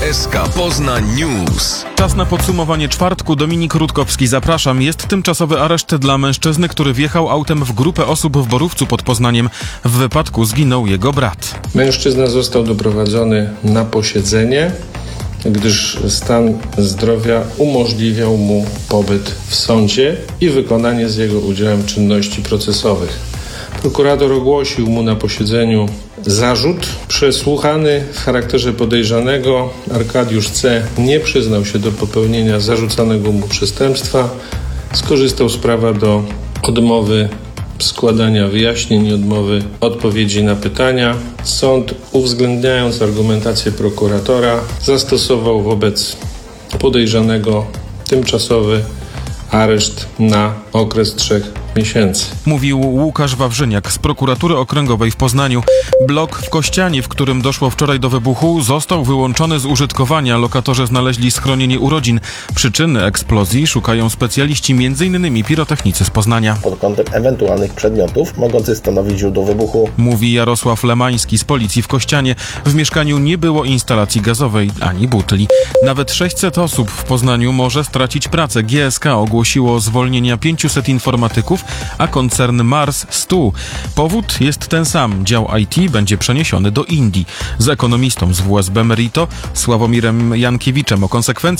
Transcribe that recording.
GSK Poznań News. Czas na podsumowanie czwartku. Dominik Rutkowski, zapraszam. Jest tymczasowy areszt dla mężczyzny, który wjechał autem w grupę osób w Borówcu pod Poznaniem. W wypadku zginął jego brat. Mężczyzna został doprowadzony na posiedzenie, gdyż stan zdrowia umożliwiał mu pobyt w sądzie i wykonanie z jego udziałem czynności procesowych. Prokurator ogłosił mu na posiedzeniu zarzut. Przesłuchany w charakterze podejrzanego Arkadiusz C. nie przyznał się do popełnienia zarzucanego mu przestępstwa. Skorzystał z prawa do odmowy składania wyjaśnień i odmowy odpowiedzi na pytania. Sąd, uwzględniając argumentację prokuratora, zastosował wobec podejrzanego tymczasowy areszt na okres 3 miesięcy. Mówił Łukasz Wawrzyniak z Prokuratury Okręgowej w Poznaniu. Blok w Kościanie, w którym doszło wczoraj do wybuchu, został wyłączony z użytkowania. Lokatorzy znaleźli schronienie u rodzin. Przyczyny eksplozji szukają specjaliści, m.in. pirotechnicy z Poznania. Pod kątem ewentualnych przedmiotów mogących stanowić źródło wybuchu. Mówi Jarosław Lemański z Policji w Kościanie. W mieszkaniu nie było instalacji gazowej ani butli. Nawet 600 osób w Poznaniu może stracić pracę. GSK ogłosiło zwolnienia 500 informatyków, a koncern Mars 100. Powód jest ten sam. Dział IT będzie przeniesiony do Indii. Z ekonomistą z WSB Merito Sławomirem Jankiewiczem o konsekwencjach